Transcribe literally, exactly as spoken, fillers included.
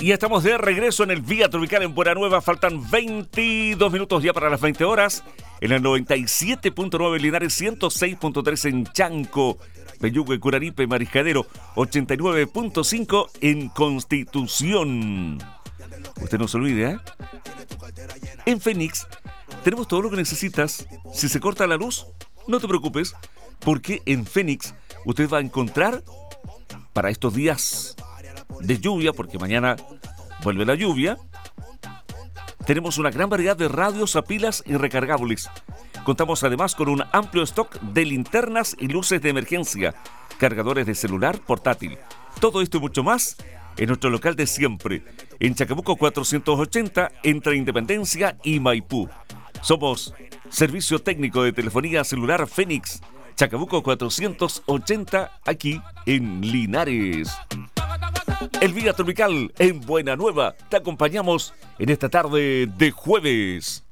Y estamos de regreso en el Vía Tropical en Buena Nueva. Faltan veintidós minutos ya para las veinte horas. En el noventa y siete punto nueve Linares, ciento seis punto tres en Chanco, Peyúgue, Curaripe, Mariscadero, ochenta y nueve punto cinco en Constitución. Usted no se olvide, ¿eh? En Fénix tenemos todo lo que necesitas. Si se corta la luz, no te preocupes, porque en Fénix usted va a encontrar para estos días de lluvia, porque mañana vuelve la lluvia, tenemos una gran variedad de radios a pilas y recargables. Contamos además con un amplio stock de linternas y luces de emergencia, cargadores de celular portátil. Todo esto y mucho más en nuestro local de siempre, en Chacabuco cuatrocientos ochenta, entre Independencia y Maipú. Somos Servicio Técnico de Telefonía Celular Fénix, Chacabuco cuatrocientos ochenta, aquí en Linares. El Vía Tropical en Buena Nueva. Te acompañamos en esta tarde de jueves.